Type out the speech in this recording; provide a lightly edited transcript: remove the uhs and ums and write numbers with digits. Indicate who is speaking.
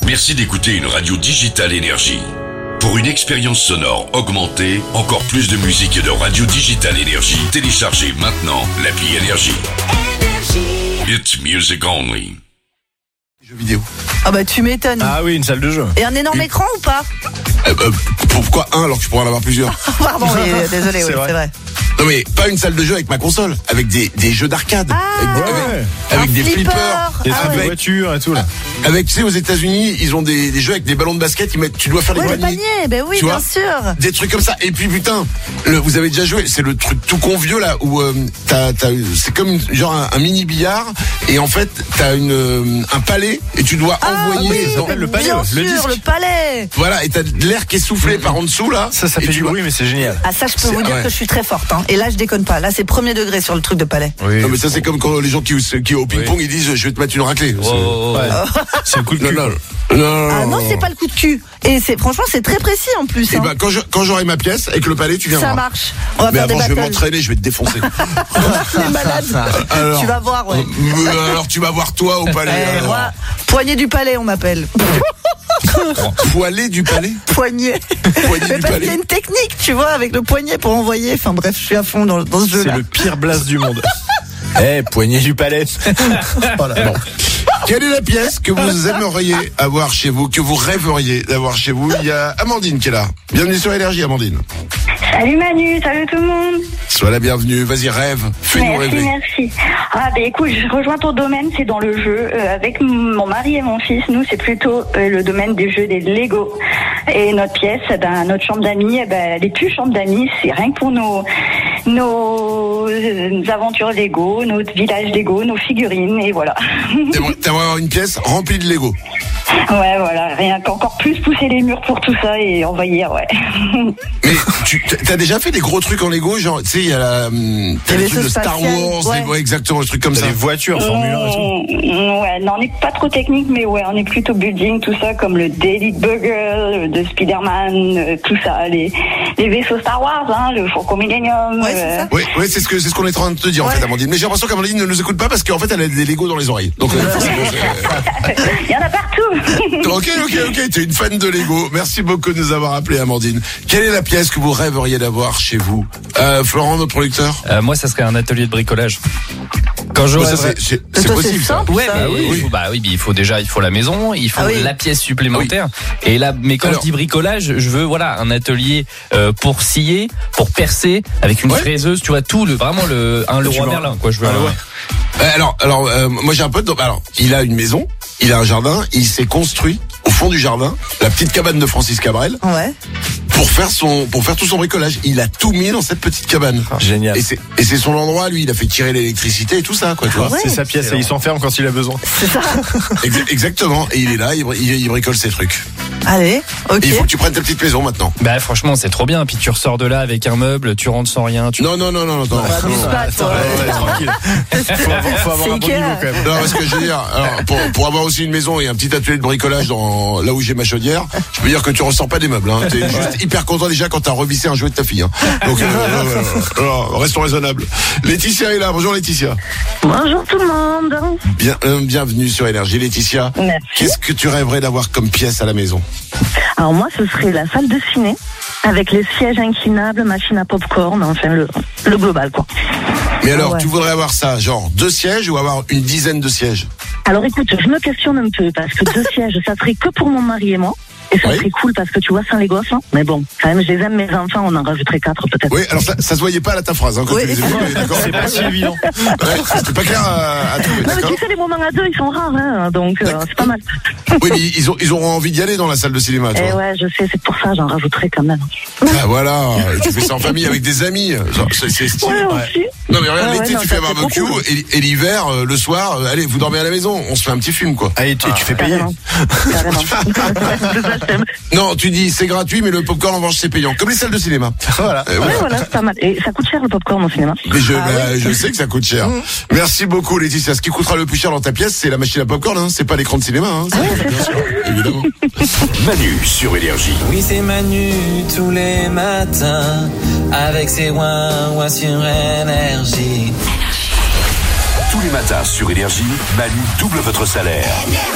Speaker 1: Merci d'écouter une radio digitale Énergie. Pour une expérience sonore augmentée, encore plus de musique et de radio digitale Énergie, téléchargez maintenant l'appli Énergie. It's music only.
Speaker 2: Jeux vidéo.
Speaker 3: Ah bah tu m'étonnes.
Speaker 4: Ah oui, une salle de jeu.
Speaker 3: Et un énorme écran ou pas?
Speaker 2: Pourquoi un alors que je pourrais en avoir plusieurs?
Speaker 3: Pardon, oui, désolé,
Speaker 4: C'est
Speaker 3: oui,
Speaker 4: vrai.
Speaker 3: c'est vrai.
Speaker 2: Non mais pas une salle de jeu avec ma console, avec des jeux d'arcade, avec des
Speaker 3: flipper.
Speaker 2: flippers,
Speaker 4: Des trucs de
Speaker 2: avec,
Speaker 4: voitures et tout là.
Speaker 2: avec, tu sais, aux États-Unis, ils ont des jeux avec des ballons de basket, tu dois faire
Speaker 3: Ouais,
Speaker 2: les
Speaker 3: le
Speaker 2: paniers.
Speaker 3: panier, ben oui,
Speaker 2: Tu
Speaker 3: bien
Speaker 2: vois
Speaker 3: sûr.
Speaker 2: Des trucs comme ça. Et puis putain, vous avez déjà joué, c'est le truc tout con vieux là où c'est comme genre un mini billard et en fait t'as un palais et tu dois envoyer.
Speaker 3: Oui,
Speaker 4: ça s'appelle le palais,
Speaker 3: bien
Speaker 4: le
Speaker 3: sûr,
Speaker 4: disque.
Speaker 3: le palais.
Speaker 2: Voilà, et t'as de l'air qui est soufflé par en dessous là.
Speaker 4: Ça
Speaker 2: et
Speaker 4: fait
Speaker 2: tu
Speaker 4: du
Speaker 2: vois-
Speaker 4: bruit, mais c'est génial.
Speaker 3: Ah ça, je peux vous dire
Speaker 2: ouais.
Speaker 3: que je suis très forte. Hein. Et là, je déconne pas. Là, c'est premier degré sur le truc de palais.
Speaker 4: Oui.
Speaker 2: Non mais ça c'est comme quand les gens qui au ping-pong ils disent je vais te mettre une raclée.
Speaker 4: Ouais. C'est un coup de cul.
Speaker 2: Non.
Speaker 3: Ah non, c'est pas le coup de cul. Et franchement, c'est très précis en plus.
Speaker 2: Et
Speaker 3: Hein.
Speaker 2: ben quand j'aurai ma pièce avec le palais, tu viendras.
Speaker 3: Ça marche. On va
Speaker 2: Mais
Speaker 3: faire des
Speaker 2: avant je vais
Speaker 3: battles.
Speaker 2: m'entraîner, je vais te défoncer.
Speaker 3: Les malades.
Speaker 2: Alors,
Speaker 3: Tu vas voir, ouais.
Speaker 2: Alors tu vas voir toi au palais. alors.
Speaker 3: Moi, poignée du palais, on m'appelle.
Speaker 2: Poilé du palais.
Speaker 3: Poignée.
Speaker 2: Poignée
Speaker 3: Mais
Speaker 2: du
Speaker 3: parce
Speaker 2: palais.
Speaker 3: qu'il y a une technique, tu vois, avec le poignet pour envoyer. Enfin bref, je suis à fond dans ce
Speaker 4: C'est
Speaker 3: jeu-là.
Speaker 4: le pire blast du monde. Poignée du palais. Voilà.
Speaker 2: Bon. Quelle est la pièce que vous aimeriez avoir chez vous, que vous rêveriez d'avoir chez vous? Il y a Amandine qui est là. Bienvenue sur Énergie, Amandine.
Speaker 5: Salut Manu, salut tout le monde.
Speaker 2: Sois la bienvenue. Vas-y, rêve. Fais-nous rêver.
Speaker 5: Merci. Ah ben écoute, je rejoins ton domaine, c'est dans le jeu. Avec mon mari et mon fils, nous c'est plutôt le domaine des jeux des Lego. Et notre pièce, notre chambre d'amis, elle est plus chambre d'amis, c'est rien que pour nos aventures Lego, notre village Lego, nos figurines et voilà.
Speaker 2: T'aimerais avoir une pièce remplie de Lego.
Speaker 5: Ouais, voilà, rien qu'encore plus pousser les murs pour tout ça et envahir, ouais.
Speaker 2: Mais t'as déjà fait des gros trucs en Lego, genre, tu sais, il y a t'as les
Speaker 3: vaisseaux
Speaker 2: trucs de Star
Speaker 3: spatials,
Speaker 2: Wars,
Speaker 3: ouais.
Speaker 2: ouais, exactement, des trucs comme ça.
Speaker 4: Les voitures, Formule 1 et tout.
Speaker 5: Ouais, non, on n'est pas trop technique, mais ouais, on est plutôt building, tout ça, comme le Daily Bugle, de Spider-Man, tout ça, les vaisseaux Star Wars, hein, le Faucon Millennium.
Speaker 3: Ouais, c'est ça.
Speaker 2: Oui, c'est ce qu'on est en train de te dire en fait, Amandine. Mais j'ai l'impression qu'Amandine ne nous écoute pas parce qu'en fait elle a des Lego dans les oreilles. Donc forcément,
Speaker 5: Il y en a partout.
Speaker 2: Ok, t'es une fan de Lego. Merci beaucoup de nous avoir appelé, Amandine. Quelle est la pièce que vous rêveriez d'avoir chez vous? Florent, notre producteur?
Speaker 6: Moi, ça serait un atelier de bricolage. Quand j'aurais
Speaker 2: C'est
Speaker 3: Toi,
Speaker 2: possible
Speaker 3: c'est
Speaker 2: ça.
Speaker 3: simple,
Speaker 6: ouais,
Speaker 3: ça.
Speaker 6: mais il faut la maison, il faut
Speaker 3: Ah oui.
Speaker 6: la pièce supplémentaire. Et là, mais quand
Speaker 2: Alors-
Speaker 6: je dis bricolage, je veux un atelier pour scier, pour percer, avec une fraiseuse, tu vois tout, vraiment le Leroy Merlin, quoi. Je veux.
Speaker 2: Alors, moi j'ai un pote. Alors, il a une maison, il a un jardin, il s'est construit au fond du jardin la petite cabane de Francis Cabrel
Speaker 3: Ouais.
Speaker 2: pour faire tout son bricolage. Il a tout mis dans cette petite cabane.
Speaker 4: Génial.
Speaker 2: Et c'est son endroit, lui. Il a fait tirer l'électricité et tout ça, quoi. Tu vois.
Speaker 3: ouais.
Speaker 4: C'est sa pièce et il s'enferme quand il a besoin.
Speaker 3: C'est ça.
Speaker 2: Exactement. Et il est là, il bricole ses trucs.
Speaker 3: Allez, ok.
Speaker 2: Et il faut que tu prennes ta petite maison maintenant.
Speaker 6: Bah franchement, c'est trop bien. Puis tu ressors de là avec un meuble, tu rentres sans rien.
Speaker 2: Non.
Speaker 3: Abuse pas, toi.
Speaker 4: Ouais, tranquille. Faut avoir un bon
Speaker 3: C'est
Speaker 4: niveau
Speaker 3: Ikea.
Speaker 4: quand même.
Speaker 2: Non, parce que je veux dire, alors, pour avoir aussi une maison et un petit atelier de bricolage là où j'ai ma chaudière, je peux dire que tu ressors pas des meubles. Hein. T'es juste hyper content déjà quand t'as revissé un jouet de ta fille. Hein. Donc, restons raisonnables. Laetitia est là. Bonjour Laetitia.
Speaker 5: Bonjour tout le monde.
Speaker 2: Bienvenue sur Énergie. Laetitia,
Speaker 5: Merci.
Speaker 2: qu'est-ce que tu rêverais d'avoir comme pièce à la maison?
Speaker 5: Alors moi, ce serait la salle de ciné avec les sièges inclinables, machine à popcorn, enfin le global quoi.
Speaker 2: Mais alors,
Speaker 5: Ouais.
Speaker 2: tu voudrais avoir ça, genre 2 sièges ou avoir une dizaine de sièges?
Speaker 5: Alors écoute, je me questionne un peu parce que 2 sièges, ça serait que pour mon mari et moi. Et ça
Speaker 2: Oui.
Speaker 5: serait cool parce que tu vois, sans les gosses, hein. Mais bon, quand même, je les aime, mes enfants, on en rajouterait 4 peut-être.
Speaker 2: Oui, alors ça se voyait pas à ta phrase, hein, quand
Speaker 3: Oui.
Speaker 2: tu les écoutais, d'accord?
Speaker 4: C'est pas si évident.
Speaker 2: Ouais, c'était pas clair à trouver,
Speaker 5: Non mais
Speaker 2: d'accord?
Speaker 5: tu sais, les moments à 2, ils sont rares, hein, donc c'est pas mal.
Speaker 2: Oui, mais ils auront envie d'y aller dans la salle de cinéma, tu
Speaker 5: Eh
Speaker 2: vois.
Speaker 5: ouais, je sais, c'est pour ça, j'en rajouterai quand même.
Speaker 2: Ah, voilà, tu fais ça en famille avec des amis, genre, c'est stylé.
Speaker 5: Ouais, aussi.
Speaker 2: Non mais regarde,
Speaker 5: Ouais,
Speaker 2: l'été
Speaker 5: non,
Speaker 2: tu
Speaker 5: ça,
Speaker 2: fais un
Speaker 5: c'est
Speaker 2: barbecue
Speaker 5: trop cool.
Speaker 2: et l'hiver, le soir, allez, vous dormez à la maison, on se fait un petit film quoi.
Speaker 4: Ah, et tu fais payer.
Speaker 5: Carrément. C'est ça, je t'aime.
Speaker 2: Non, tu dis c'est gratuit mais le popcorn en revanche c'est payant, comme les salles de cinéma.
Speaker 4: Voilà.
Speaker 2: Ouais.
Speaker 5: Ouais, voilà, c'est pas mal. Et ça coûte cher le popcorn au cinéma.
Speaker 2: Mais je sais que ça coûte cher. Merci beaucoup Laetitia. Ce qui coûtera le plus cher dans ta pièce, c'est la machine à popcorn, hein. C'est pas l'écran de cinéma, hein. Ça, bien sûr, évidemment.
Speaker 1: Manu sur Énergie.
Speaker 7: Oui, c'est Manu tous les matins avec ses ouin-ouin sur Énergie.
Speaker 1: Tous les matins sur Énergie, Manu double votre salaire.